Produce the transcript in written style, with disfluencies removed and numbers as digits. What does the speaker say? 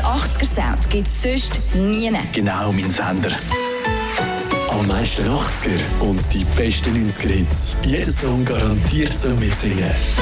80er-Sound gibt es sonst nie. Genau, mein Sender. Am meisten 80er und die besten 90er-Hits. Jeder Song garantiert zum Mitsingen.